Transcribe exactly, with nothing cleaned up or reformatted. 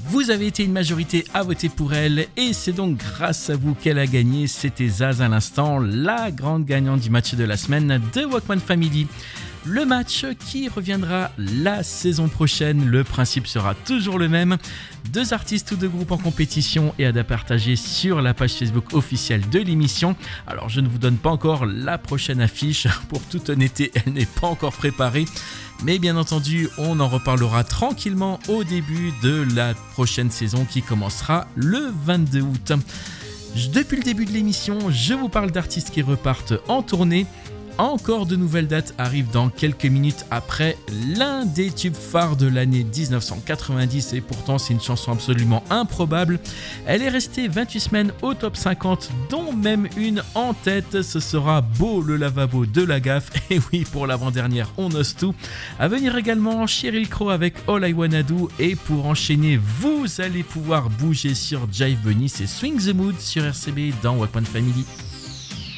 Vous avez été une majorité à voter pour elle et c'est donc grâce à vous qu'elle a gagné. C'était Zaz à l'instant, la grande gagnante du match de la semaine de Walkman Family. Le match qui reviendra la saison prochaine, le principe sera toujours le même. Deux artistes ou deux groupes en compétition et à partager sur la page Facebook officielle de l'émission. Alors je ne vous donne pas encore la prochaine affiche, pour toute honnêteté elle n'est pas encore préparée. Mais bien entendu on en reparlera tranquillement au début de la prochaine saison qui commencera le vingt-deux août. Depuis le début de l'émission, je vous parle d'artistes qui repartent en tournée. Encore de nouvelles dates arrivent dans quelques minutes après l'un des tubes phares de l'année dix-neuf cent quatre-vingt-dix et pourtant c'est une chanson absolument improbable. Elle est restée vingt-huit semaines au top cinquante dont même une en tête, ce sera Beau le lavabo de la gaffe et oui pour l'avant-dernière on ose tout. À venir également Sheryl Crow avec All I Wanna Do et pour enchaîner vous allez pouvoir bouger sur Jive Bunny, c'est Swing the Mood sur R C B dans Walkman Family.